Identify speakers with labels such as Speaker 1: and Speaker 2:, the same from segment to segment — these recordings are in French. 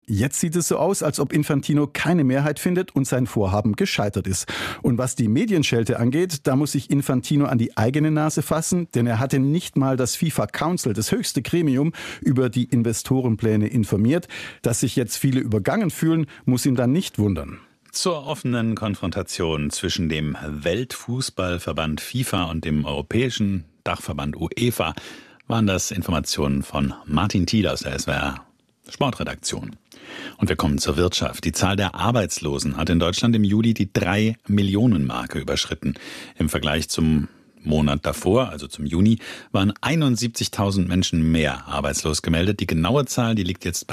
Speaker 1: Jetzt sieht es so aus, als ob Infantino keine Mehrheit findet und sein Vorhaben gescheitert ist. Und was die Medienschelte angeht, da muss sich Infantino an die eigene Nase fassen, denn er hatte nicht mal das FIFA Council, das höchste Gremium, über die Investorenpläne informiert. Dass sich jetzt viele übergangen fühlen, muss ihn dann nicht wundern.
Speaker 2: Zur offenen Konfrontation zwischen dem Weltfußballverband FIFA und dem europäischen Dachverband UEFA waren das Informationen von Martin Thiel aus der SWR Sportredaktion. Und wir kommen zur Wirtschaft. Die Zahl der Arbeitslosen hat in Deutschland im Juli die 3-Millionen-Marke überschritten. Im Vergleich zum Monat davor, also zum Juni, waren 71.000 Menschen mehr arbeitslos gemeldet. Die genaue Zahl, die liegt jetzt bei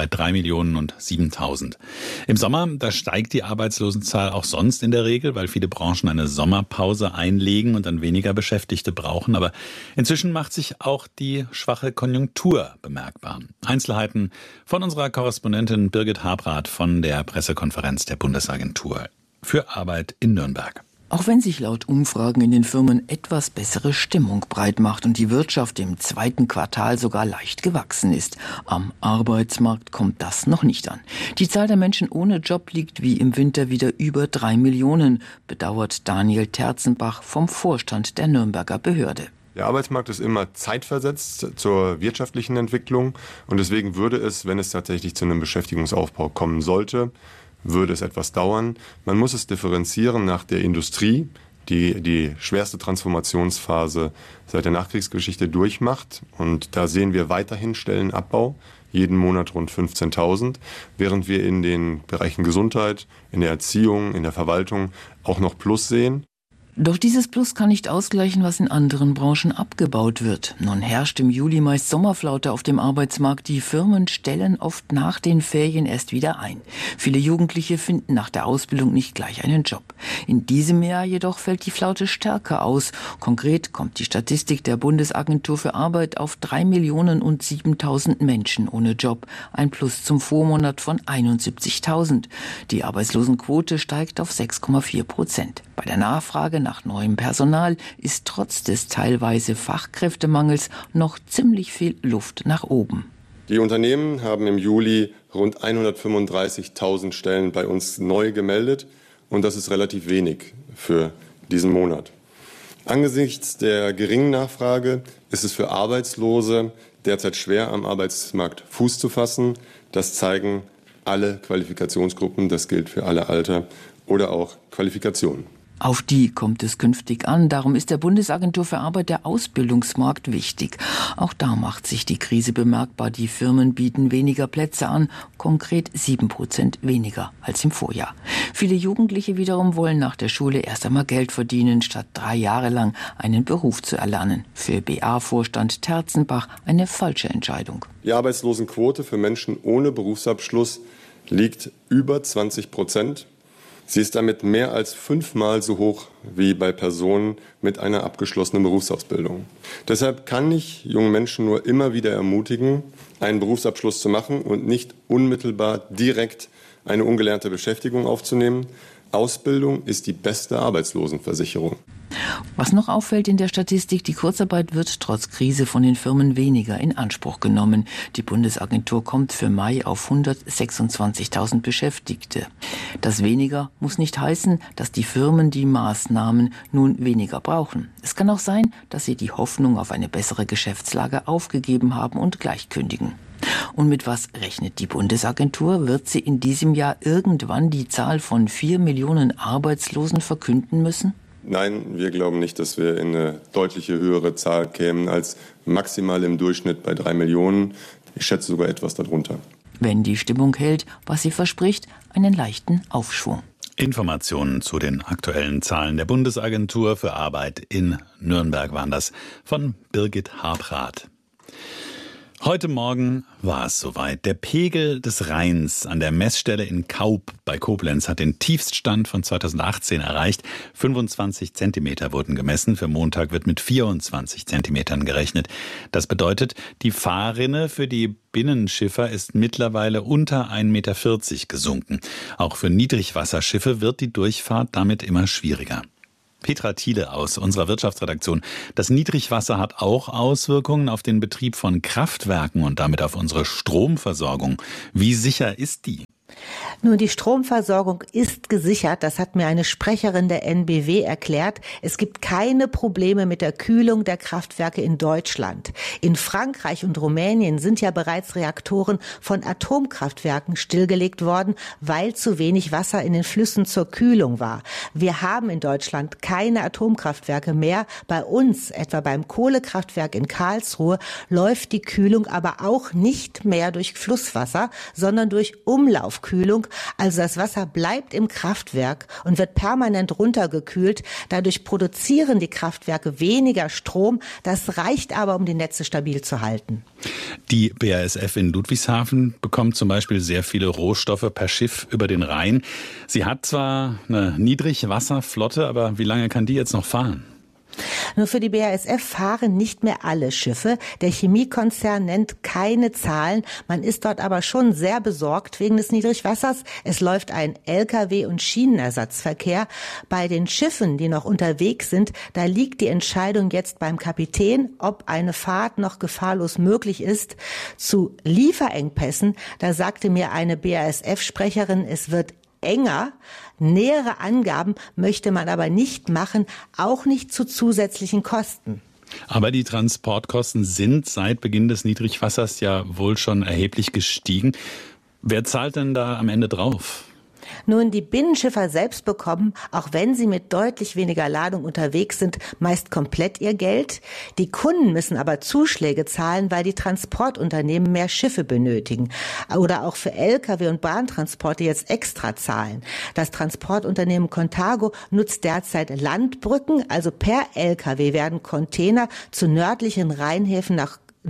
Speaker 2: 3.007.000. Im Sommer, da steigt die Arbeitslosenzahl auch sonst in der Regel, weil viele Branchen eine Sommerpause einlegen und dann weniger Beschäftigte brauchen. Aber inzwischen macht sich auch die schwache Konjunktur bemerkbar. Einzelheiten von unserer Korrespondentin Birgit Habrath von der Pressekonferenz der Bundesagentur für Arbeit in Nürnberg.
Speaker 3: Auch wenn sich laut Umfragen in den Firmen etwas bessere Stimmung breit macht und die Wirtschaft im zweiten Quartal sogar leicht gewachsen ist, am Arbeitsmarkt kommt das noch nicht an. Die Zahl der Menschen ohne Job liegt wie im Winter wieder über 3 Millionen, bedauert Daniel Terzenbach vom Vorstand der Nürnberger Behörde.
Speaker 4: Der Arbeitsmarkt ist immer zeitversetzt zur wirtschaftlichen Entwicklung und deswegen würde es, wenn es tatsächlich zu einem Beschäftigungsaufbau kommen sollte, würde es etwas dauern. Man muss es differenzieren nach der Industrie, die die schwerste Transformationsphase seit der Nachkriegsgeschichte durchmacht. Und da sehen wir weiterhin Stellenabbau, jeden Monat rund 15.000, während wir in den Bereichen Gesundheit, in der Erziehung, in der Verwaltung auch noch Plus sehen.
Speaker 3: Doch dieses Plus kann nicht ausgleichen, was in anderen Branchen abgebaut wird. Nun herrscht im Juli meist Sommerflaute auf dem Arbeitsmarkt. Die Firmen stellen oft nach den Ferien erst wieder ein. Viele Jugendliche finden nach der Ausbildung nicht gleich einen Job. In diesem Jahr jedoch fällt die Flaute stärker aus. Konkret kommt die Statistik der Bundesagentur für Arbeit auf 3.007.000 Menschen ohne Job. Ein Plus zum Vormonat von 71.000. Die Arbeitslosenquote steigt auf 6,4%. Bei der Nachfrage nach neuem Personal ist trotz des teilweise Fachkräftemangels noch ziemlich viel Luft nach oben.
Speaker 4: Die Unternehmen haben im Juli rund 135.000 Stellen bei uns neu gemeldet und das ist relativ wenig für diesen Monat. Angesichts der geringen Nachfrage ist es für Arbeitslose derzeit schwer, am Arbeitsmarkt Fuß zu fassen. Das zeigen alle Qualifikationsgruppen, das gilt für alle Alter oder auch Qualifikationen.
Speaker 3: Auf die kommt es künftig an. Darum ist der Bundesagentur für Arbeit der Ausbildungsmarkt wichtig. Auch da macht sich die Krise bemerkbar. Die Firmen bieten weniger Plätze an, konkret 7% weniger als im Vorjahr. Viele Jugendliche wiederum wollen nach der Schule erst einmal Geld verdienen, statt 3 Jahre lang einen Beruf zu erlernen. Für BA-Vorstand Terzenbach eine falsche Entscheidung.
Speaker 4: Die Arbeitslosenquote für Menschen ohne Berufsabschluss liegt über 20%. Sie ist damit mehr als 5-mal so hoch wie bei Personen mit einer abgeschlossenen Berufsausbildung. Deshalb kann ich junge Menschen nur immer wieder ermutigen, einen Berufsabschluss zu machen und nicht unmittelbar direkt eine ungelernte Beschäftigung aufzunehmen. Ausbildung ist die beste Arbeitslosenversicherung.
Speaker 3: Was noch auffällt in der Statistik, die Kurzarbeit wird trotz Krise von den Firmen weniger in Anspruch genommen. Die Bundesagentur kommt für Mai auf 126.000 Beschäftigte. Das weniger muss nicht heißen, dass die Firmen die Maßnahmen nun weniger brauchen. Es kann auch sein, dass sie die Hoffnung auf eine bessere Geschäftslage aufgegeben haben und gleich kündigen. Und mit was rechnet die Bundesagentur? Wird sie in diesem Jahr irgendwann die Zahl von 4 Millionen Arbeitslosen verkünden müssen?
Speaker 4: Nein, wir glauben nicht, dass wir in eine deutliche höhere Zahl kämen als maximal im Durchschnitt bei 3 Millionen. Ich schätze sogar etwas darunter.
Speaker 3: Wenn die Stimmung hält, was sie verspricht, einen leichten Aufschwung.
Speaker 2: Informationen zu den aktuellen Zahlen der Bundesagentur für Arbeit in Nürnberg waren das von Birgit Habrath. Heute Morgen war es soweit. Der Pegel des Rheins an der Messstelle in Kaub bei Koblenz hat den Tiefststand von 2018 erreicht. 25 Zentimeter wurden gemessen. Für Montag wird mit 24 Zentimetern gerechnet. Das bedeutet, die Fahrrinne für die Binnenschiffer ist mittlerweile unter 1,40 Meter gesunken. Auch für Niedrigwasserschiffe wird die Durchfahrt damit immer schwieriger. Petra Thiele aus unserer Wirtschaftsredaktion. Das Niedrigwasser hat auch Auswirkungen auf den Betrieb von Kraftwerken und damit auf unsere Stromversorgung. Wie sicher ist die?
Speaker 5: Nun, die Stromversorgung ist gesichert. Das hat mir eine Sprecherin der NBW erklärt. Es gibt keine Probleme mit der Kühlung der Kraftwerke in Deutschland. In Frankreich und Rumänien sind ja bereits Reaktoren von Atomkraftwerken stillgelegt worden, weil zu wenig Wasser in den Flüssen zur Kühlung war. Wir haben in Deutschland keine Atomkraftwerke mehr. Bei uns, etwa beim Kohlekraftwerk in Karlsruhe, läuft die Kühlung aber auch nicht mehr durch Flusswasser, sondern durch Umlaufkühlung. Also das Wasser bleibt im Kraftwerk und wird permanent runtergekühlt. Dadurch produzieren die Kraftwerke weniger Strom. Das reicht aber, um die Netze stabil zu halten.
Speaker 2: Die BASF in Ludwigshafen bekommt zum Beispiel sehr viele Rohstoffe per Schiff über den Rhein. Sie hat zwar eine Niedrigwasserflotte, aber wie lange kann die jetzt noch fahren?
Speaker 5: Nur für die BASF fahren nicht mehr alle Schiffe. Der Chemiekonzern nennt keine Zahlen. Man ist dort aber schon sehr besorgt wegen des Niedrigwassers. Es läuft ein Lkw- und Schienenersatzverkehr. Bei den Schiffen, die noch unterwegs sind, da liegt die Entscheidung jetzt beim Kapitän, ob eine Fahrt noch gefahrlos möglich ist. Zu Lieferengpässen, da sagte mir eine BASF-Sprecherin, es wird enger. Nähere Angaben möchte man aber nicht machen, auch nicht zu zusätzlichen Kosten.
Speaker 2: Aber die Transportkosten sind seit Beginn des Niedrigwassers ja wohl schon erheblich gestiegen. Wer zahlt denn da am Ende drauf?
Speaker 5: Nun, die Binnenschiffer selbst bekommen, auch wenn sie mit deutlich weniger Ladung unterwegs sind, meist komplett ihr Geld. Die Kunden müssen aber Zuschläge zahlen, weil die Transportunternehmen mehr Schiffe benötigen. Oder auch für Lkw- und Bahntransporte jetzt extra zahlen. Das Transportunternehmen Contago nutzt derzeit Landbrücken, also per Lkw werden Container zu nördlichen Rheinhäfen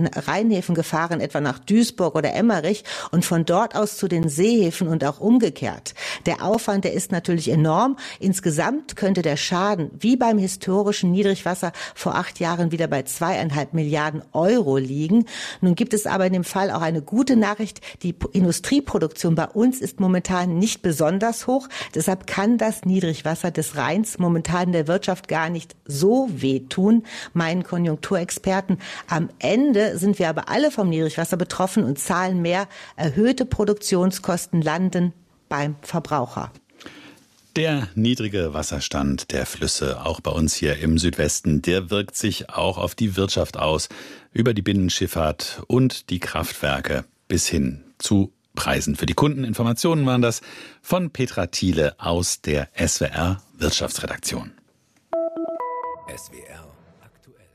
Speaker 5: gefahren, etwa nach Duisburg oder Emmerich und von dort aus zu den Seehäfen und auch umgekehrt. Der Aufwand, der ist natürlich enorm. Insgesamt könnte der Schaden, wie beim historischen Niedrigwasser vor 8 Jahren, wieder bei 2,5 Milliarden Euro liegen. Nun gibt es aber in dem Fall auch eine gute Nachricht. Die Industrieproduktion bei uns ist momentan nicht besonders hoch. Deshalb kann das Niedrigwasser des Rheins momentan der Wirtschaft gar nicht so wehtun, meinen Konjunkturexperten. Am Ende sind wir aber alle vom Niedrigwasser betroffen und zahlen mehr. Erhöhte Produktionskosten landen beim Verbraucher.
Speaker 2: Der niedrige Wasserstand der Flüsse, auch bei uns hier im Südwesten, der wirkt sich auch auf die Wirtschaft aus, über die Binnenschifffahrt und die Kraftwerke bis hin zu Preisen für die Kunden. Informationen waren das von Petra Thiele aus der SWR Wirtschaftsredaktion.
Speaker 6: SWR aktuell.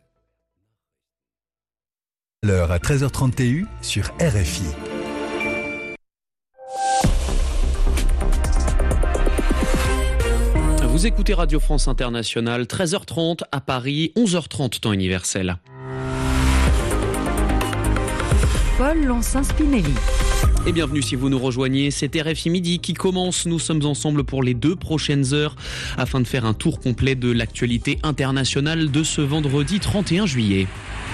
Speaker 6: L'heure à 13h30 TU sur RFI.
Speaker 7: Vous écoutez Radio France Internationale, 13h30 à Paris, 11h30 temps universel.
Speaker 8: Paul Lonsin-Spinelli.
Speaker 7: Et bienvenue si vous nous rejoignez, c'est RFI Midi qui commence. Nous sommes ensemble pour les 2 prochaines heures afin de faire un tour complet de l'actualité internationale de ce vendredi 31 juillet.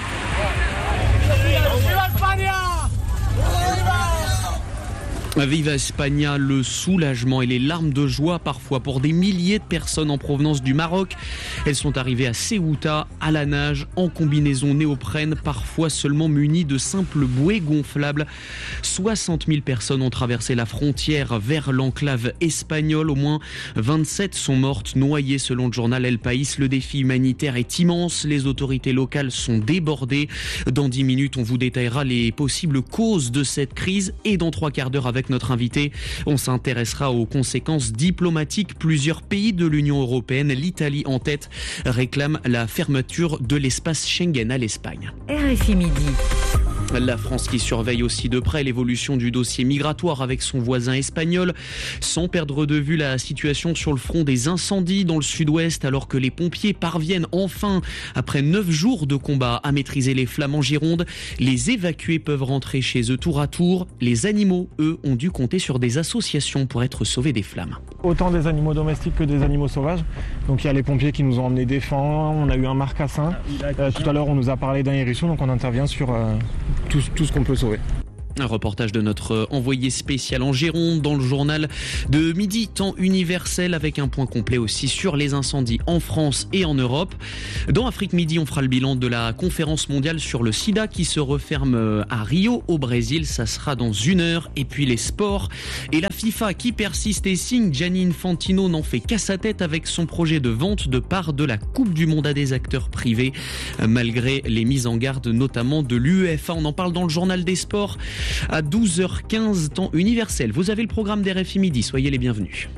Speaker 7: Viva España, le soulagement et les larmes de joie parfois pour des milliers de personnes en provenance du Maroc. Elles sont arrivées à Ceuta, à la nage, en combinaison néoprène, parfois seulement munies de simples bouées gonflables. 60 000 personnes ont traversé la frontière vers l'enclave espagnole. Au moins 27 sont mortes noyées selon le journal El País. Le défi humanitaire est immense. Les autorités locales sont débordées. Dans 10 minutes, on vous détaillera les possibles causes de cette crise. Et dans 3 quarts d'heure, avec notre invité, on s'intéressera aux conséquences diplomatiques. Plusieurs pays de l'Union européenne, l'Italie en tête, réclament la fermeture de l'espace Schengen à l'Espagne.
Speaker 8: RFI Midi.
Speaker 7: La France qui surveille aussi de près l'évolution du dossier migratoire avec son voisin espagnol, sans perdre de vue la situation sur le front des incendies dans le sud-ouest, alors que les pompiers parviennent enfin, après 9 jours de combat, à maîtriser les flammes en Gironde. Les évacués peuvent rentrer chez eux tour à tour. Les animaux, eux, ont dû compter sur des associations pour être sauvés des flammes.
Speaker 9: Autant des animaux domestiques que des animaux sauvages. Donc il y a les pompiers qui nous ont emmené des fans, on a eu un marcassin. Tout à l'heure on nous a parlé d'un hérisson, donc on intervient sur tout ce qu'on peut sauver.
Speaker 7: Un reportage de notre envoyé spécial en Gironde dans le journal de midi, temps universel, avec un point complet aussi sur les incendies en France et en Europe. Dans Afrique Midi, on fera le bilan de la conférence mondiale sur le sida qui se referme à Rio au Brésil. Ça sera dans 1 heure. Et puis les sports et la FIFA qui persiste et signe. Gianni Infantino n'en fait qu'à sa tête avec son projet de vente de parts de la Coupe du Monde à des acteurs privés, malgré les mises en garde notamment de l'UEFA. On en parle dans le journal des sports à 12h15, temps universel. Vous avez le programme d'RFI Midi, soyez les bienvenus.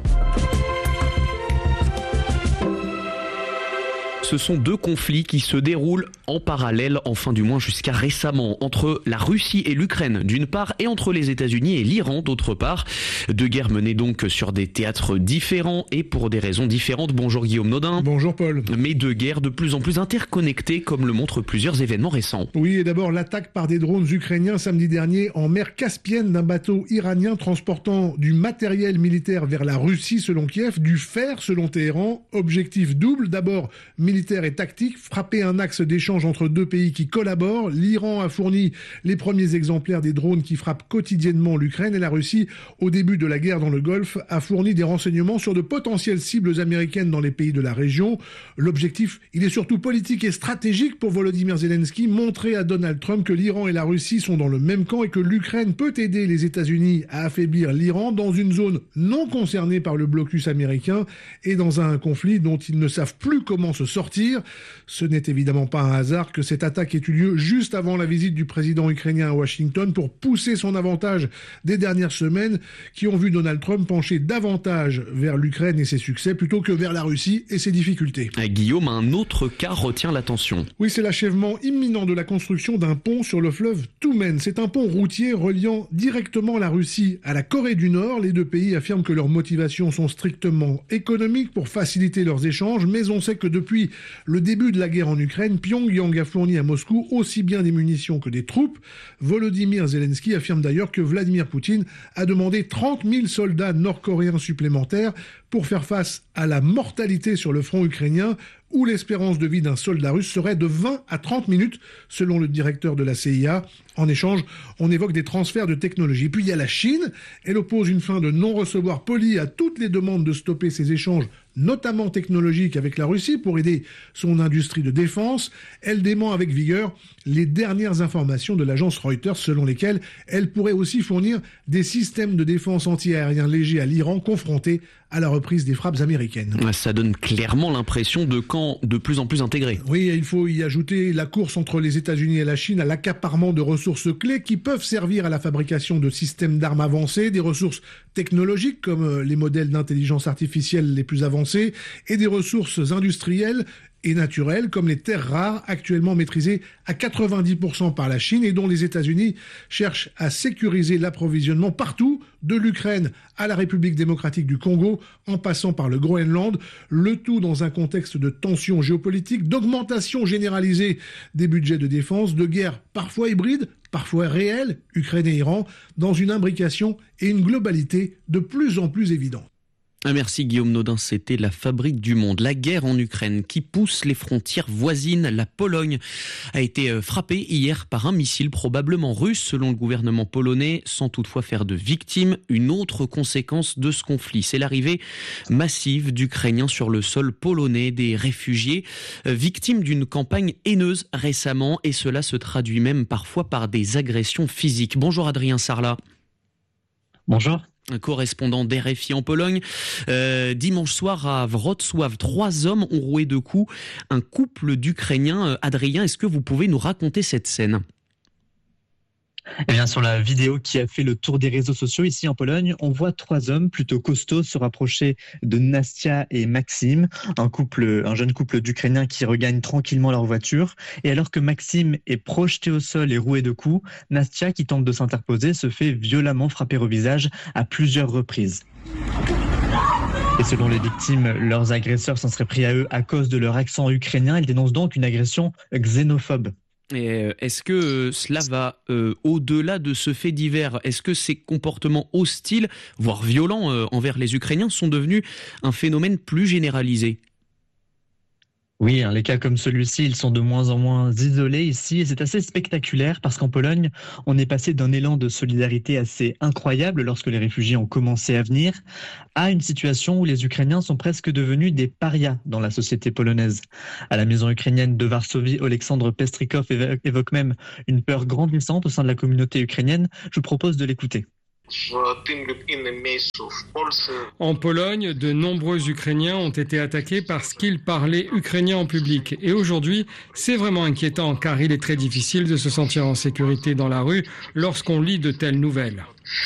Speaker 7: Ce sont 2 conflits qui se déroulent en parallèle, enfin du moins jusqu'à récemment, entre la Russie et l'Ukraine d'une part et entre les États-Unis et l'Iran d'autre part. 2 guerres menées donc sur des théâtres différents et pour des raisons différentes. Bonjour Guillaume Nodin.
Speaker 10: Bonjour Paul.
Speaker 7: Mais 2 guerres de plus en plus interconnectées comme le montrent plusieurs événements récents.
Speaker 10: Oui, et d'abord l'attaque par des drones ukrainiens samedi dernier en mer Caspienne d'un bateau iranien transportant du matériel militaire vers la Russie selon Kiev, du fer selon Téhéran. Objectif double, d'abord militaire et tactique, frapper un axe d'échange entre 2 pays qui collaborent. L'Iran a fourni les premiers exemplaires des drones qui frappent quotidiennement l'Ukraine et la Russie, au début de la guerre dans le Golfe, a fourni des renseignements sur de potentielles cibles américaines dans les pays de la région. L'objectif, il est surtout politique et stratégique pour Volodymyr Zelensky, montrer à Donald Trump que l'Iran et la Russie sont dans le même camp et que l'Ukraine peut aider les États-Unis à affaiblir l'Iran dans une zone non concernée par le blocus américain et dans un conflit dont ils ne savent plus comment se sortir. Ce n'est évidemment pas un hasard que cette attaque ait eu lieu juste avant la visite du président ukrainien à Washington pour pousser son avantage des dernières semaines qui ont vu Donald Trump pencher davantage vers l'Ukraine et ses succès plutôt que vers la Russie et ses difficultés.
Speaker 7: Guillaume, un autre cas retient l'attention.
Speaker 10: Oui, c'est l'achèvement imminent de la construction d'un pont sur le fleuve Toumen. C'est un pont routier reliant directement la Russie à la Corée du Nord. Les 2 pays affirment que leurs motivations sont strictement économiques pour faciliter leurs échanges, mais on sait que depuis le début de la guerre en Ukraine, Pyongyang a fourni à Moscou aussi bien des munitions que des troupes. Volodymyr Zelensky affirme d'ailleurs que Vladimir Poutine a demandé 30 000 soldats nord-coréens supplémentaires pour faire face à la mortalité sur le front ukrainien, où l'espérance de vie d'un soldat russe serait de 20 à 30 minutes, selon le directeur de la CIA. En échange, on évoque des transferts de technologie. Puis il y a la Chine. Elle oppose une fin de non-recevoir polie à toutes les demandes de stopper ces échanges, notamment technologiques, avec la Russie pour aider son industrie de défense. Elle dément avec vigueur les dernières informations de l'agence Reuters, selon lesquelles elle pourrait aussi fournir des systèmes de défense anti-aériens légers à l'Iran confronté à la reprise des frappes américaines.
Speaker 7: Ça donne clairement l'impression de camps de plus en plus intégrés.
Speaker 10: Oui, il faut y ajouter la course entre les États-Unis et la Chine à l'accaparement de ressources clés qui peuvent servir à la fabrication de systèmes d'armes avancés, des ressources technologiques comme les modèles d'intelligence artificielle les plus avancés et des ressources industrielles et naturelles comme les terres rares actuellement maîtrisées à 90% par la Chine et dont les États-Unis cherchent à sécuriser l'approvisionnement partout, de l'Ukraine à la République démocratique du Congo, en passant par le Groenland, le tout dans un contexte de tensions géopolitiques, d'augmentation généralisée des budgets de défense, de guerres parfois hybrides, parfois réelles, Ukraine et Iran, dans une imbrication et une globalité de plus en plus évidentes.
Speaker 7: Merci Guillaume Nodin, c'était la fabrique du monde. La guerre en Ukraine qui pousse les frontières voisines. La Pologne a été frappée hier par un missile probablement russe selon le gouvernement polonais, sans toutefois faire de victimes. Une autre conséquence de ce conflit, c'est l'arrivée massive d'Ukrainiens sur le sol polonais, des réfugiés victimes d'une campagne haineuse récemment, et cela se traduit même parfois par des agressions physiques. Bonjour Adrien Sarlat.
Speaker 11: Bonjour.
Speaker 7: Un correspondant d'RFI en Pologne. Dimanche soir à Wrocław, 3 hommes ont roué de coups un couple d'Ukrainiens. Adrien, est-ce que vous pouvez nous raconter cette scène ?
Speaker 11: Eh bien, sur la vidéo qui a fait le tour des réseaux sociaux ici en Pologne, on voit 3 hommes plutôt costauds se rapprocher de Nastia et Maxime, un jeune couple d'Ukrainiens qui regagnent tranquillement leur voiture. Et alors que Maxime est projeté au sol et roué de coups, Nastia, qui tente de s'interposer, se fait violemment frapper au visage à plusieurs reprises. Et selon les victimes, leurs agresseurs s'en seraient pris à eux à cause de leur accent ukrainien. Ils dénoncent donc une agression xénophobe.
Speaker 7: Et est-ce que cela va au-delà de ce fait divers ? Est-ce que ces comportements hostiles, voire violents envers les Ukrainiens, sont devenus un phénomène plus généralisé ?
Speaker 11: Oui, les cas comme celui-ci, ils sont de moins en moins isolés ici et c'est assez spectaculaire parce qu'en Pologne, on est passé d'un élan de solidarité assez incroyable lorsque les réfugiés ont commencé à venir à une situation où les Ukrainiens sont presque devenus des parias dans la société polonaise. À la maison ukrainienne de Varsovie, Oleksandr Pestrikov évoque même une peur grandissante au sein de la communauté ukrainienne. Je vous propose de l'écouter.
Speaker 12: En Pologne, de nombreux Ukrainiens ont été attaqués parce qu'ils parlaient ukrainien en public. Et aujourd'hui, c'est vraiment inquiétant car il est très difficile de se sentir en sécurité dans la rue lorsqu'on lit de telles nouvelles.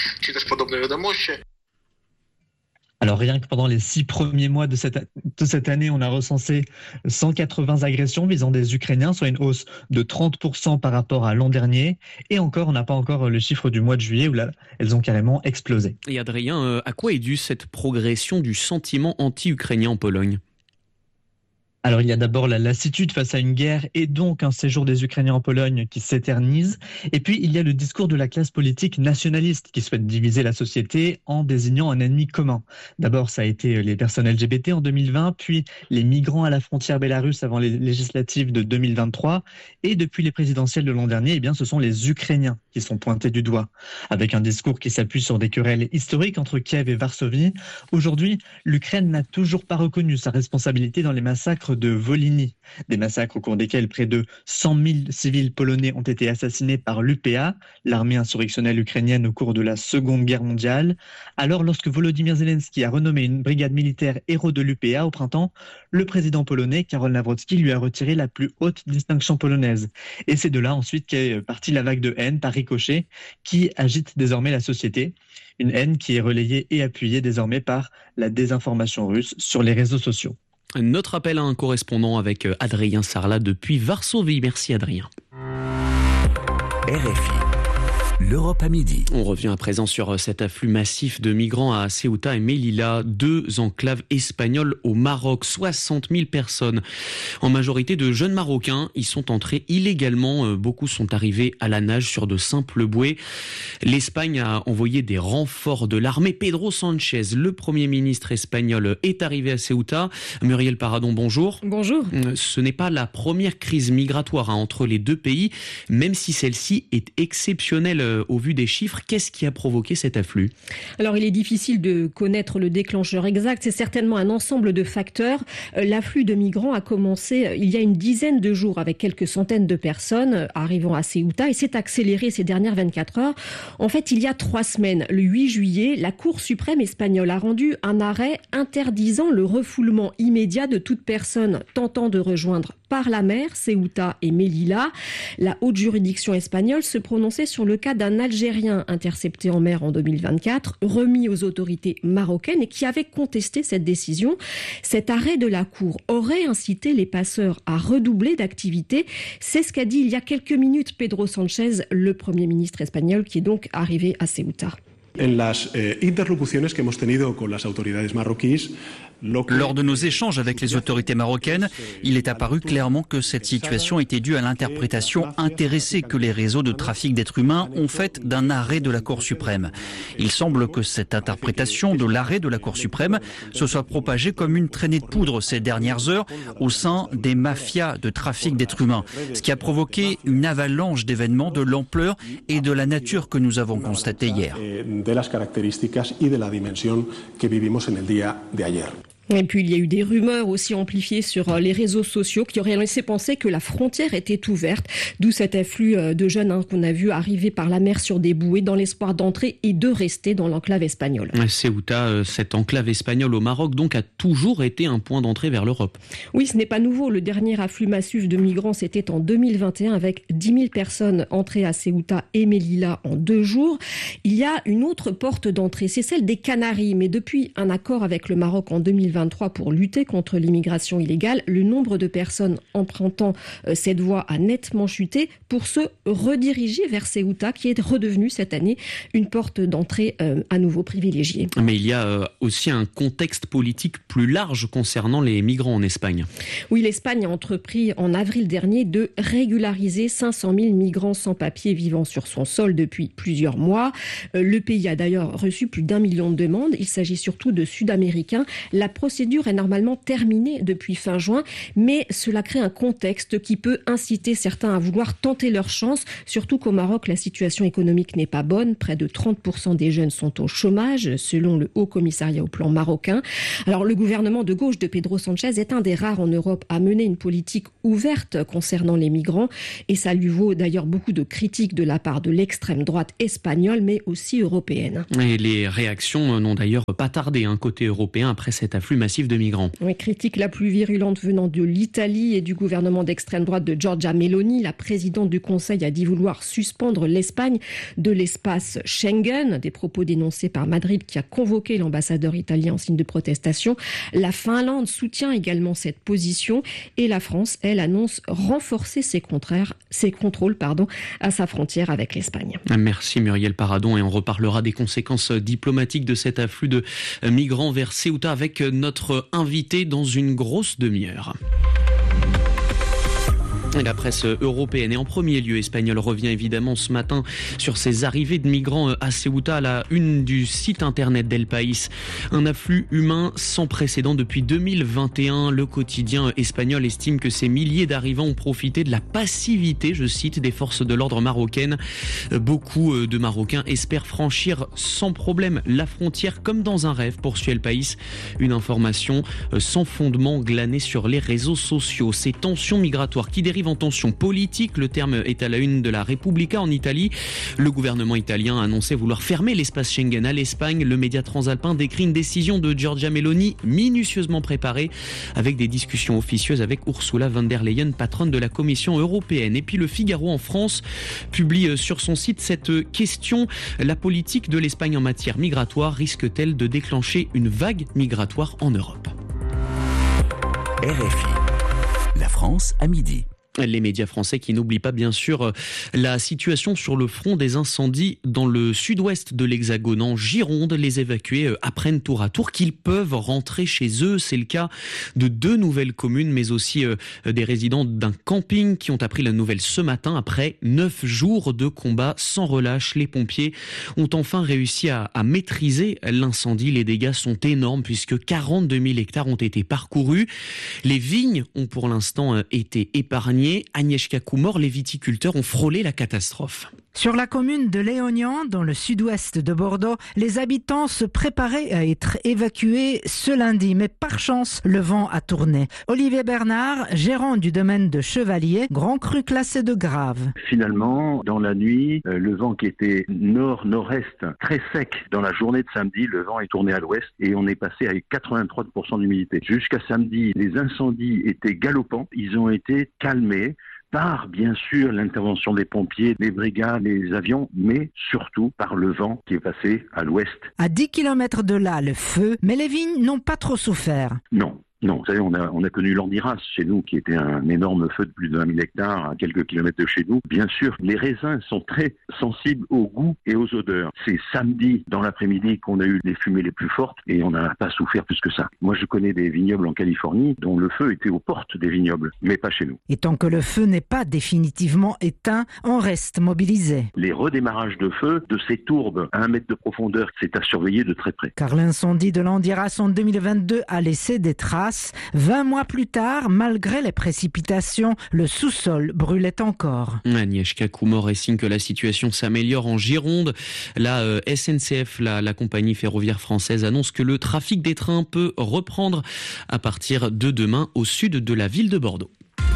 Speaker 11: Alors rien que pendant les 6 premiers mois de cette année, on a recensé 180 agressions visant des Ukrainiens, soit une hausse de 30% par rapport à l'an dernier. Et encore, on n'a pas encore le chiffre du mois de juillet où là, elles ont carrément explosé.
Speaker 7: Et Adrien, à quoi est due cette progression du sentiment anti-ukrainien en Pologne ?
Speaker 11: Alors il y a d'abord la lassitude face à une guerre et donc un séjour des Ukrainiens en Pologne qui s'éternise. Et puis il y a le discours de la classe politique nationaliste qui souhaite diviser la société en désignant un ennemi commun. D'abord ça a été les personnes LGBT en 2020, puis les migrants à la frontière bélarusse avant les législatives de 2023. Et depuis les présidentielles de l'an dernier, eh bien, ce sont les Ukrainiens qui sont pointés du doigt. Avec un discours qui s'appuie sur des querelles historiques entre Kiev et Varsovie. Aujourd'hui, l'Ukraine n'a toujours pas reconnu sa responsabilité dans les massacres de Volhynie, des massacres au cours desquels près de 100 000 civils polonais ont été assassinés par l'UPA, l'armée insurrectionnelle ukrainienne au cours de la Seconde Guerre mondiale. Alors lorsque Volodymyr Zelensky a renommé une brigade militaire héros de l'UPA au printemps, le président polonais Karol Nawrocki lui a retiré la plus haute distinction polonaise. Et c'est de là ensuite qu'est partie la vague de haine par ricochet qui agite désormais la société. Une haine qui est relayée et appuyée désormais par la désinformation russe sur les réseaux sociaux.
Speaker 7: Notre appel à un correspondant avec Adrien Sarlat depuis Varsovie. Merci Adrien.
Speaker 13: RFI. L'Europe à midi.
Speaker 7: On revient à présent sur cet afflux massif de migrants à Ceuta et Melilla, 2 enclaves espagnoles au Maroc. 60 000 personnes, en majorité de jeunes Marocains, y sont entrés illégalement. Beaucoup sont arrivés à la nage sur de simples bouées. L'Espagne a envoyé des renforts de l'armée. Pedro Sánchez, le Premier ministre espagnol, est arrivé à Ceuta. Muriel Paradon, bonjour.
Speaker 14: Bonjour.
Speaker 7: Ce n'est pas la première crise migratoire entre les deux pays, même si celle-ci est exceptionnelle au vu des chiffres. Qu'est-ce qui a provoqué cet afflux ?
Speaker 14: Alors, il est difficile de connaître le déclencheur exact. C'est certainement un ensemble de facteurs. L'afflux de migrants a commencé il y a une dizaine de jours avec quelques centaines de personnes arrivant à Ceuta et s'est accéléré ces dernières 24 heures. En fait, il y a 3 semaines, le 8 juillet, la Cour suprême espagnole a rendu un arrêt interdisant le refoulement immédiat de toute personne tentant de rejoindre par la mer Ceuta et Melilla. La haute juridiction espagnole se prononçait sur le cas d'un Algérien intercepté en mer en 2024, remis aux autorités marocaines et qui avait contesté cette décision. Cet arrêt de la Cour aurait incité les passeurs à redoubler d'activité. C'est ce qu'a dit il y a quelques minutes Pedro Sánchez, le Premier ministre espagnol, qui est donc arrivé à Ceuta.
Speaker 15: En las interlocuciones que hemos tenido con las autoridades marroquíes,
Speaker 16: lors de nos échanges avec les autorités marocaines, il est apparu clairement que cette situation était due à l'interprétation intéressée que les réseaux de trafic d'êtres humains ont faite d'un arrêt de la Cour suprême. Il semble que cette interprétation de l'arrêt de la Cour suprême se soit propagée comme une traînée de poudre ces dernières heures au sein des mafias de trafic d'êtres humains, ce qui a provoqué une avalanche d'événements de l'ampleur et de la nature que nous avons constatée hier.
Speaker 15: De las características y de la dimensión que vivimos en el día de ayer.
Speaker 14: Et puis il y a eu des rumeurs aussi amplifiées sur les réseaux sociaux qui auraient laissé penser que la frontière était ouverte, d'où cet afflux de jeunes qu'on a vu arriver par la mer sur des bouées dans l'espoir d'entrer et de rester dans l'enclave espagnole.
Speaker 7: Ceuta, cette enclave espagnole au Maroc, donc a toujours été un point d'entrée vers l'Europe.
Speaker 14: Oui, ce n'est pas nouveau. Le dernier afflux massif de migrants, c'était en 2021 avec 10 000 personnes entrées à Ceuta et Melilla en 2 jours. Il y a une autre porte d'entrée, c'est celle des Canaries, mais depuis un accord avec le Maroc en 2023 pour lutter contre l'immigration illégale, le nombre de personnes empruntant cette voie a nettement chuté pour se rediriger vers Ceuta, qui est redevenue cette année une porte d'entrée à nouveau privilégiée.
Speaker 7: Mais il y a aussi un contexte politique plus large concernant les migrants en Espagne.
Speaker 14: Oui, l'Espagne a entrepris en avril dernier de régulariser 500 000 migrants sans papier vivant sur son sol depuis plusieurs mois. Le pays a d'ailleurs reçu plus d'1 million de demandes. Il s'agit surtout de Sud-Américains. La procédure est normalement terminée depuis fin juin, mais cela crée un contexte qui peut inciter certains à vouloir tenter leur chance, surtout qu'au Maroc, la situation économique n'est pas bonne. Près de 30% des jeunes sont au chômage, selon le Haut Commissariat au plan marocain. Alors, le gouvernement de gauche de Pedro Sanchez est un des rares en Europe à mener une politique ouverte concernant les migrants, et ça lui vaut d'ailleurs beaucoup de critiques de la part de l'extrême droite espagnole, mais aussi européenne.
Speaker 7: Et les réactions n'ont d'ailleurs pas tardé côté européen après cet afflux massif de migrants.
Speaker 14: Oui, critique la plus virulente venant de l'Italie et du gouvernement d'extrême droite de Giorgia Meloni. La présidente du Conseil a dit vouloir suspendre l'Espagne de l'espace Schengen, des propos dénoncés par Madrid qui a convoqué l'ambassadeur italien en signe de protestation. La Finlande soutient également cette position et la France, elle, annonce renforcer ses contrôles à sa frontière avec l'Espagne.
Speaker 7: Merci Muriel Paradon, et on reparlera des conséquences diplomatiques de cet afflux de migrants vers Ceuta avec notre invité dans une grosse demi-heure. Et la presse européenne et en premier lieu espagnole revient évidemment ce matin sur ces arrivées de migrants à Ceuta, à la une du site internet d'El País. Un afflux humain sans précédent depuis 2021. Le quotidien espagnol estime que ces milliers d'arrivants ont profité de la passivité, je cite, des forces de l'ordre marocaines. Beaucoup de Marocains espèrent franchir sans problème la frontière comme dans un rêve, poursuit El País. Une information sans fondement glanée sur les réseaux sociaux. Ces tensions migratoires qui dérivent en tension politique, le terme est à la une de la Repubblica en Italie. Le gouvernement italien a annoncé vouloir fermer l'espace Schengen à l'Espagne. Le média transalpin décrit une décision de Giorgia Meloni minutieusement préparée avec des discussions officieuses avec Ursula von der Leyen, patronne de la Commission européenne. Et puis le Figaro en France publie sur son site cette question: la politique de l'Espagne en matière migratoire risque-t-elle de déclencher une vague migratoire en Europe ?
Speaker 13: RFI, la France à midi.
Speaker 7: Les médias français qui n'oublient pas bien sûr la situation sur le front des incendies dans le sud-ouest de l'Hexagone. En Gironde, les évacués apprennent tour à tour qu'ils peuvent rentrer chez eux. C'est le cas de 2 nouvelles communes, mais aussi des résidents d'un camping qui ont appris la nouvelle ce matin. Après 9 jours de combat sans relâche, les pompiers ont enfin réussi à maîtriser l'incendie. Les dégâts sont énormes puisque 42 000 hectares ont été parcourus. Les vignes ont pour l'instant été épargnées. Agnieszka Kumor, les viticulteurs ont frôlé la catastrophe.
Speaker 17: Sur la commune de Léognan, dans le sud-ouest de Bordeaux, les habitants se préparaient à être évacués ce lundi. Mais par chance, le vent a tourné. Olivier Bernard, gérant du domaine de Chevalier, grand cru classé de grave.
Speaker 18: Finalement, dans la nuit, le vent qui était nord-nord-est, très sec dans la journée de samedi, le vent est tourné à l'ouest et on est passé à 83% d'humidité. Jusqu'à samedi, les incendies étaient galopants. Ils ont été calmés par, bien sûr, l'intervention des pompiers, des brigades, des avions, mais surtout par le vent qui est passé à l'ouest.
Speaker 17: À 10 km de là, le feu, mais les vignes n'ont pas trop souffert.
Speaker 18: Non, vous savez, on a connu l'Andiras chez nous, qui était un énorme feu de plus de 20 000 hectares à quelques kilomètres de chez nous. Bien sûr, les raisins sont très sensibles au goût et aux odeurs. C'est samedi, dans l'après-midi, qu'on a eu les fumées les plus fortes et on n'a pas souffert plus que ça. Moi, je connais des vignobles en Californie dont le feu était aux portes des vignobles, mais pas chez nous.
Speaker 17: Et tant que le feu n'est pas définitivement éteint, on reste mobilisé.
Speaker 18: Les redémarrages de feu de ces tourbes à 1 mètre de profondeur, c'est à surveiller de très près.
Speaker 17: Car l'incendie de l'Andiras en 2022 a laissé des traces. 20 mois plus tard, malgré les précipitations, le sous-sol brûlait encore.
Speaker 7: Agnieszka Kumor estime que la situation s'améliore en Gironde. La SNCF, la compagnie ferroviaire française, annonce que le trafic des trains peut reprendre à partir de demain au sud de la ville de Bordeaux.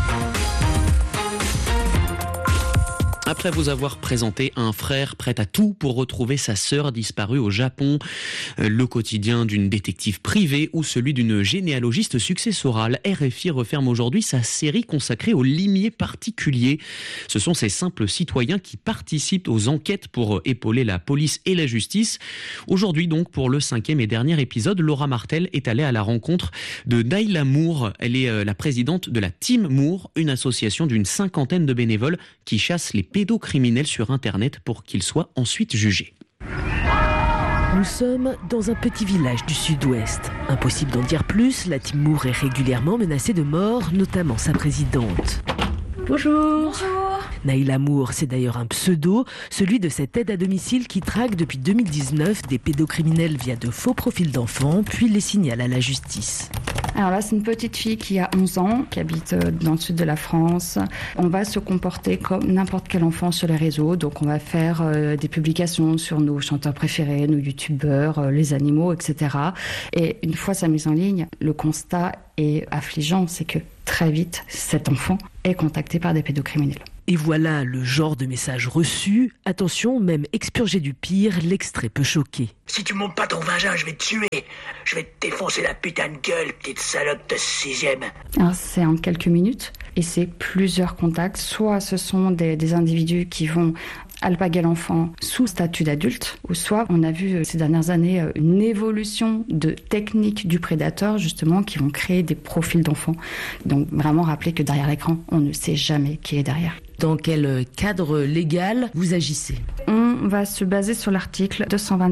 Speaker 7: Après vous avoir présenté un frère prêt à tout pour retrouver sa sœur disparue au Japon, le quotidien d'une détective privée ou celui d'une généalogiste successorale, RFI referme aujourd'hui sa série consacrée aux limiers particuliers. Ce sont ces simples citoyens qui participent aux enquêtes pour épauler la police et la justice. Aujourd'hui donc, pour le 5e et dernier épisode, Laura Martel est allée à la rencontre de Naïla Moore. Elle est la présidente de la Team Moore, une association d'une 50aine de bénévoles qui chasse les pédocriminels sur Internet pour qu'ils soient ensuite jugés.
Speaker 19: Nous sommes dans un petit village du sud-ouest. Impossible d'en dire plus, la Team Moore est régulièrement menacée de mort, notamment sa présidente.
Speaker 20: Bonjour.
Speaker 19: Naïl Amour, c'est d'ailleurs un pseudo, celui de cette aide à domicile qui traque depuis 2019 des pédocriminels via de faux profils d'enfants, puis les signale à la justice.
Speaker 20: Alors là, c'est une petite fille qui a 11 ans, qui habite dans le sud de la France. On va se comporter comme n'importe quel enfant sur les réseaux. Donc on va faire des publications sur nos chanteurs préférés, nos youtubeurs, les animaux, etc. Et une fois sa mise en ligne, le constat est affligeant, c'est que très vite, cet enfant est contacté par des pédocriminels.
Speaker 19: Et voilà le genre de message reçu. Attention, même expurgé du pire, l'extrait peut choquer.
Speaker 21: Si tu montes pas ton vagin, je vais te tuer. Je vais te défoncer la putain de gueule, petite salope de 6e.
Speaker 20: Alors c'est en quelques minutes et c'est plusieurs contacts. Soit ce sont des individus qui vont alpaguer l'enfant sous statut d'adulte, ou soit on a vu ces dernières années une évolution de techniques du prédateur justement qui vont créer des profils d'enfants. Donc vraiment rappeler que derrière l'écran, on ne sait jamais qui est derrière.
Speaker 19: Dans quel cadre légal vous agissez ?
Speaker 20: On va se baser sur l'article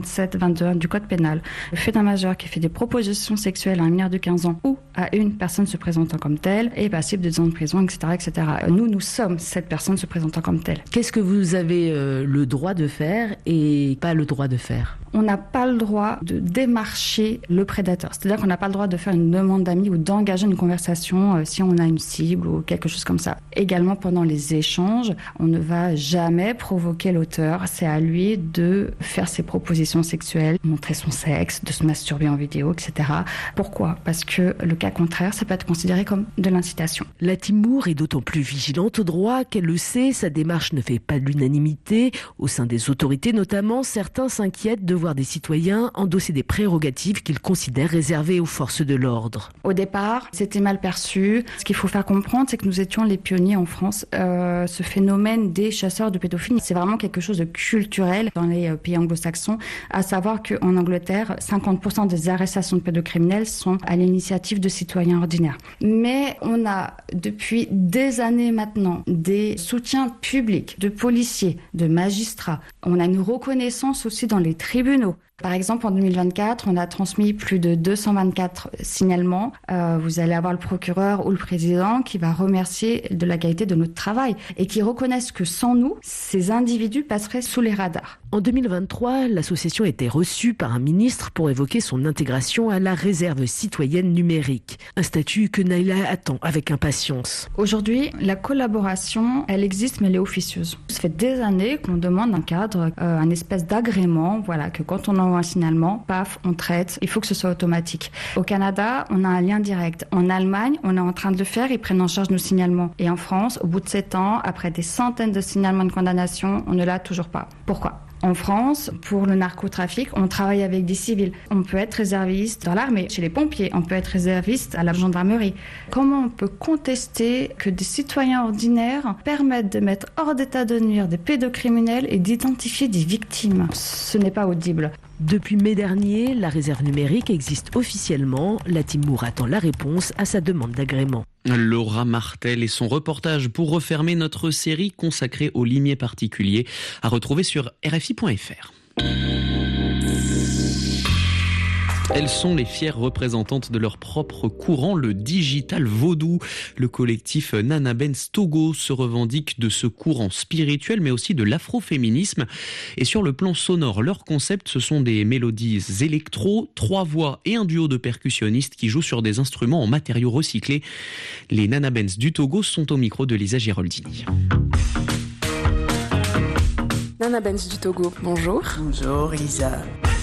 Speaker 20: 227-22 du Code pénal. Le fait d'un majeur qui fait des propositions sexuelles à un mineur de 15 ans ou à une personne se présentant comme telle est passible de 2 ans de prison, etc., etc. Nous sommes cette personne se présentant comme telle.
Speaker 19: Qu'est-ce que vous avez le droit de faire et pas le droit de faire ?
Speaker 20: On n'a pas le droit de démarcher le prédateur. C'est-à-dire qu'on n'a pas le droit de faire une demande d'amis ou d'engager une conversation si on a une cible ou quelque chose comme ça. Également, pendant les échanges, on ne va jamais provoquer l'auteur. C'est à lui de faire ses propositions sexuelles, montrer son sexe, de se masturber en vidéo, etc. Pourquoi ? Parce que le cas contraire, ça peut être considéré comme de l'incitation.
Speaker 19: La Team Moore est d'autant plus vigilante au droit qu'elle le sait, sa démarche ne fait pas de l'unanimité. Au sein des autorités notamment, certains s'inquiètent de voir des citoyens endosser des prérogatives qu'ils considèrent réservées aux forces de l'ordre.
Speaker 20: Au départ, c'était mal perçu. Ce qu'il faut faire comprendre, c'est que nous étions les pionniers en France. Ce phénomène des chasseurs de pédophiles, c'est vraiment quelque chose de culturel dans les pays anglo-saxons, à savoir qu'en Angleterre, 50% des arrestations de pédocriminels sont à l'initiative de citoyens ordinaires. Mais on a depuis des années maintenant des soutiens publics de policiers, de magistrats. On a une reconnaissance aussi dans les tribunaux. Par exemple, en 2024, on a transmis plus de 224 signalements. Vous allez avoir le procureur ou le président qui va remercier de la qualité de notre travail et qui reconnaissent que sans nous, ces individus passeraient sous les radars.
Speaker 19: En 2023, l'association était reçue par un ministre pour évoquer son intégration à la réserve citoyenne numérique. Un statut que Naïla attend avec impatience.
Speaker 20: Aujourd'hui, la collaboration, elle existe, mais elle est officieuse. Ça fait des années qu'on demande un cadre, un espèce d'agrément, voilà, que quand on envoie un signalement, paf, on traite. Il faut que ce soit automatique. Au Canada, on a un lien direct. En Allemagne, on est en train de le faire, ils prennent en charge nos signalements. Et en France, au bout de 7 ans, après des centaines de signalements de condamnation, on ne l'a toujours pas. Pourquoi ? En France, pour le narcotrafic, on travaille avec des civils. On peut être réserviste dans l'armée, chez les pompiers. On peut être réserviste à la gendarmerie. Comment on peut contester que des citoyens ordinaires permettent de mettre hors d'état de nuire des pédocriminels et d'identifier des victimes ? Ce n'est pas audible.
Speaker 19: Depuis mai dernier, la réserve numérique existe officiellement. La Team Moore attend la réponse à sa demande d'agrément.
Speaker 7: Laura Martel et son reportage pour refermer notre série consacrée aux limiers particuliers à retrouver sur RFI.fr. Elles sont les fières représentantes de leur propre courant, le digital vaudou. Le collectif Nana Benz Togo se revendique de ce courant spirituel, mais aussi de l'afroféminisme. Et sur le plan sonore, leur concept, ce sont des mélodies électro, 3 voix et un duo de percussionnistes qui jouent sur des instruments en matériaux recyclés. Les Nana Benz du Togo sont au micro de Lisa Giraldini.
Speaker 22: Nana Benz du Togo, bonjour.
Speaker 23: Bonjour Lisa.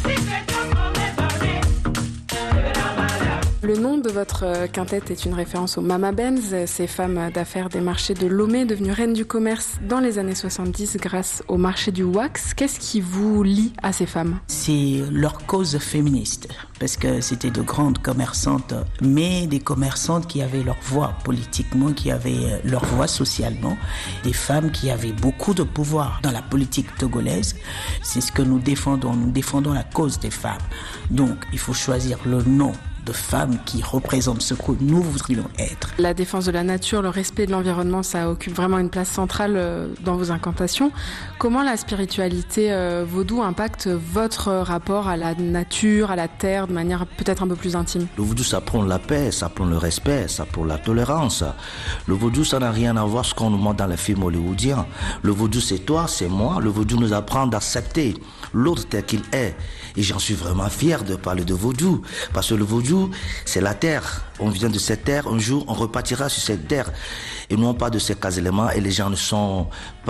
Speaker 22: Le nom de votre quintette est une référence aux Mama Benz, ces femmes d'affaires des marchés de Lomé, devenues reines du commerce dans les années 70 grâce au marché du wax. Qu'est-ce qui vous lie à ces femmes ?
Speaker 23: C'est leur cause féministe, parce que c'était de grandes commerçantes, mais des commerçantes qui avaient leur voix politiquement, qui avaient leur voix socialement, des femmes qui avaient beaucoup de pouvoir dans la politique togolaise. C'est ce que nous défendons la cause des femmes. Donc il faut choisir le nom de femmes qui représentent ce que nous voudrions être.
Speaker 22: La défense de la nature, le respect de l'environnement, ça occupe vraiment une place centrale dans vos incantations. Comment la spiritualité vaudou impacte votre rapport à la nature, à la terre, de manière peut-être un peu plus intime?
Speaker 1: Le vaudou, ça prend la paix, ça prend le respect, ça prend la tolérance. Le vaudou, ça n'a rien à voir avec ce qu'on nous montre dans les films hollywoodiens. Le vaudou, c'est toi, c'est moi. Le vaudou nous apprend d'accepter l'autre tel qu'il est. Et j'en suis vraiment fier de parler de vaudou. Parce que le vaudou, c'est la terre. On vient de cette terre, un jour, on repartira sur cette terre. Et non pas de ces cas éléments. Et les gens ne sont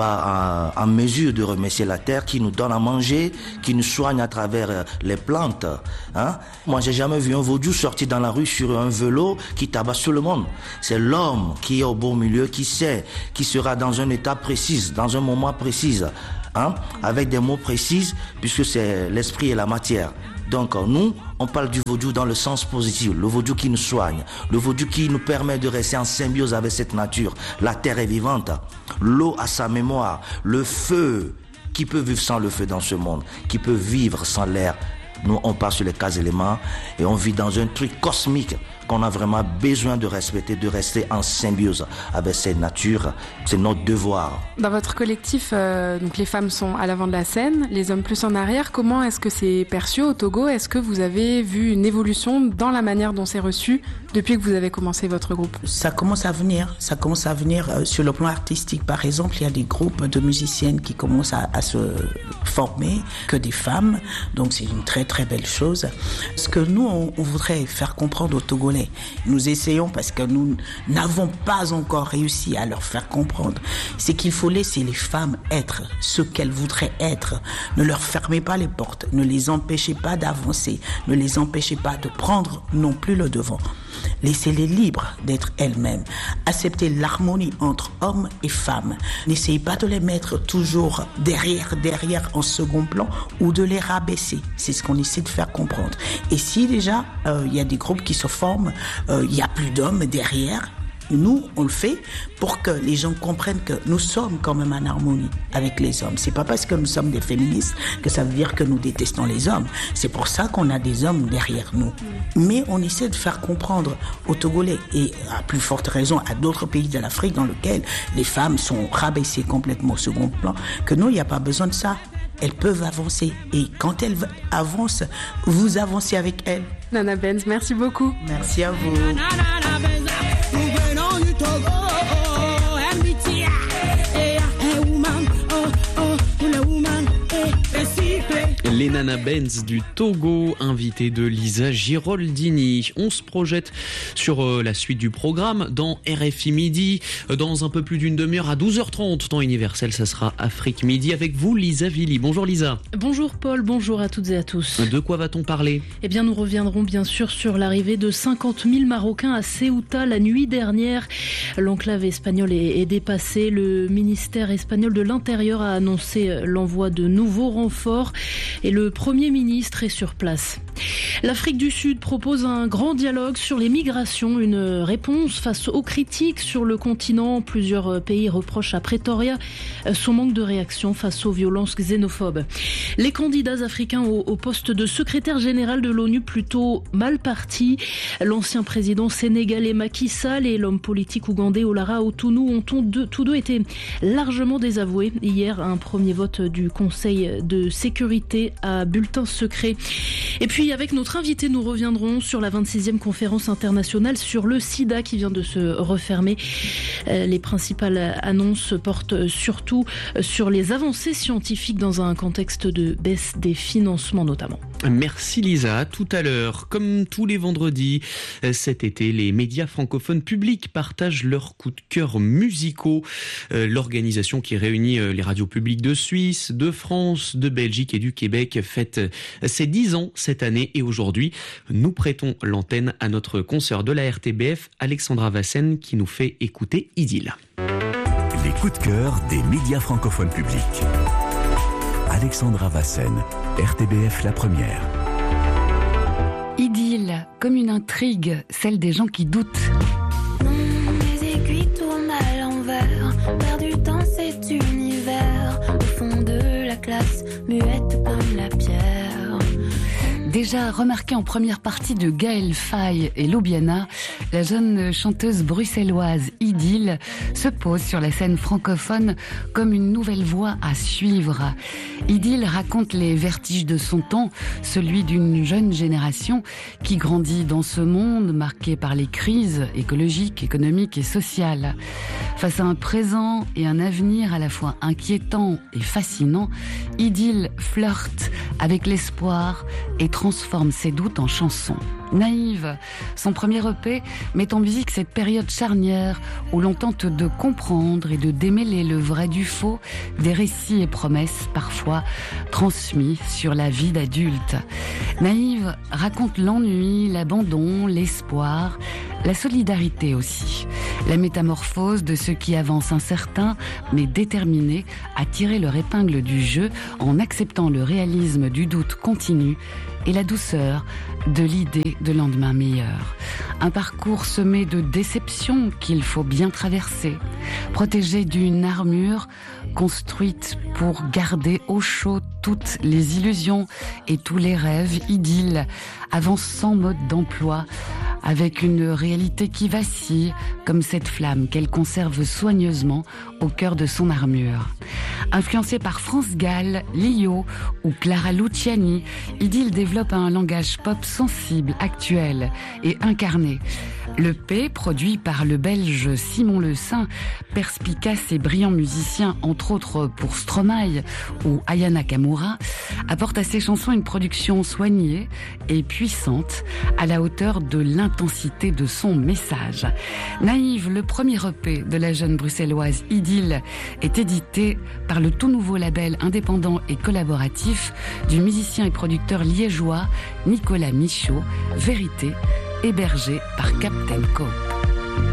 Speaker 1: pas en mesure de remercier la terre qui nous donne à manger, qui nous soigne à travers les plantes. Hein? Moi, j'ai jamais vu un vaudou sortir dans la rue sur un vélo qui tabasse tout le monde. C'est l'homme qui est au bon milieu, qui sait, qui sera dans un état précis, dans un moment précis. Hein, avec des mots précis, puisque c'est l'esprit et la matière. Donc nous, on parle du vaudou dans le sens positif, le vaudou qui nous soigne, le vaudou qui nous permet de rester en symbiose avec cette nature. La terre est vivante, l'eau a sa mémoire, le feu, qui peut vivre sans le feu dans ce monde, qui peut vivre sans l'air. Nous, on part sur les 4 éléments et on vit dans un truc cosmique qu'on a vraiment besoin de respecter, de rester en symbiose avec cette nature. C'est notre devoir.
Speaker 22: Dans votre collectif, donc les femmes sont à l'avant de la scène, les hommes plus en arrière. Comment est-ce que c'est perçu au Togo? Est-ce que vous avez vu une évolution dans la manière dont c'est reçu depuis que vous avez commencé votre groupe?
Speaker 23: Ça commence à venir. Sur le plan artistique, par exemple, il y a des groupes de musiciennes qui commencent à se former, que des femmes. Donc c'est une très très belle chose. Ce que nous, on voudrait faire comprendre aux Togolais, nous essayons parce que nous n'avons pas encore réussi à leur faire comprendre, c'est qu'il faut laisser les femmes être ce qu'elles voudraient être. Ne leur fermez pas les portes, ne les empêchez pas d'avancer, ne les empêchez pas de prendre non plus le devant. Laissez-les libres d'être elles-mêmes. Acceptez l'harmonie entre hommes et femmes. N'essayez pas de les mettre toujours derrière en second plan ou de les rabaisser. C'est ce qu'on essaie de faire comprendre. Et si déjà il y a des groupes qui se forment, il n'y a plus d'hommes derrière, nous, on le fait pour que les gens comprennent que nous sommes quand même en harmonie avec les hommes. C'est pas parce que nous sommes des féministes que ça veut dire que nous détestons les hommes. C'est pour ça qu'on a des hommes derrière nous. Mais on essaie de faire comprendre aux Togolais et à plus forte raison à d'autres pays de l'Afrique dans lesquels les femmes sont rabaissées complètement au second plan, que nous, il n'y a pas besoin de ça. Elles peuvent avancer. Et quand elles avancent, vous avancez avec elles.
Speaker 22: Nana Benz, merci beaucoup.
Speaker 23: Merci à vous.
Speaker 7: Les Nana Benz du Togo, invité de Lisa Giroldini. On se projette sur la suite du programme dans RFI Midi. Dans un peu plus d'une demi-heure à 12h30, temps universel, ça sera Afrique Midi avec vous, Lisa Villy. Bonjour Lisa.
Speaker 3: Bonjour Paul, bonjour à toutes et à tous.
Speaker 7: De quoi va-t-on parler ?
Speaker 3: Eh bien, nous reviendrons bien sûr sur l'arrivée de 50 000 Marocains à Ceuta la nuit dernière. L'enclave espagnole est dépassée. Le ministère espagnol de l'Intérieur a annoncé l'envoi de nouveaux renforts et le Premier ministre est sur place. L'Afrique du Sud propose un grand dialogue sur les migrations, une réponse face aux critiques sur le continent. Plusieurs pays reprochent à Pretoria son manque de réaction face aux violences xénophobes. Les candidats africains au poste de secrétaire général de l'ONU plutôt mal partis. L'ancien président sénégalais Macky Sall et l'homme politique ougandais Olara Otunu ont tous deux été largement désavoués. Hier, un premier vote du Conseil de sécurité à bulletin secret. Et puis avec notre invité, nous reviendrons sur la 26e conférence internationale sur le sida qui vient de se refermer. Les principales annonces portent surtout sur les avancées scientifiques dans un contexte de baisse des financements notamment.
Speaker 7: Merci Lisa, à tout à l'heure. Comme tous les vendredis, cet été, les médias francophones publics partagent leurs coups de cœur musicaux. L'organisation qui réunit les radios publiques de Suisse, de France, de Belgique et du Québec fête ses 10 ans cette année. Et aujourd'hui, nous prêtons l'antenne à notre consoeur de la RTBF, Alexandra Vassen, qui nous fait écouter Idylle.
Speaker 13: Les coups de cœur des médias francophones publics. Alexandra Vassen, RTBF La Première.
Speaker 8: Idylle, comme une intrigue, celle des gens qui doutent.
Speaker 4: Mes aiguilles tournent à l'envers, perdu dans cet univers, au fond de la classe, muette comme la pierre.
Speaker 8: Des déjà remarqué en première partie de Gaël Faye et Loubiana, la jeune chanteuse bruxelloise Idylle se pose sur la scène francophone comme une nouvelle voie à suivre. Idylle raconte les vertiges de son temps, celui d'une jeune génération qui grandit dans ce monde marqué par les crises écologiques, économiques et sociales. Face à un présent et un avenir à la fois inquiétant et fascinant, Idylle flirte avec l'espoir et transforme ses doutes en chansons. Naïve, son premier EP met en musique cette période charnière où l'on tente de comprendre et de démêler le vrai du faux, des récits et promesses parfois transmis sur la vie d'adulte. Naïve raconte l'ennui, l'abandon, l'espoir, la solidarité aussi, la métamorphose de ceux qui avancent incertains mais déterminés à tirer leur épingle du jeu en acceptant le réalisme du doute continu et la douceur de l'idée de lendemain meilleur. Un parcours semé de déceptions qu'il faut bien traverser, protégé d'une armure construite pour garder au chaud toutes les illusions et tous les rêves. Idylle avance sans mode d'emploi, avec une réalité qui vacille, comme cette flamme qu'elle conserve soigneusement au cœur de son armure. Influencée par France Gall, Lio ou Clara Luciani, Idylle développe un langage pop sensible, actuel et incarné. Le P, produit par le Belge Simon Le Saint, perspicace et brillant musicien, entre autres pour Stromae ou Aya Nakamura, apporte à ses chansons une production soignée et puissante, à la hauteur de l'intensité de son message. Naïve, le premier EP de la jeune bruxelloise Idylle, est édité par le tout nouveau label indépendant et collaboratif du musicien et producteur liégeois Nicolas Michaud, Vérité, hébergé par Captain Co.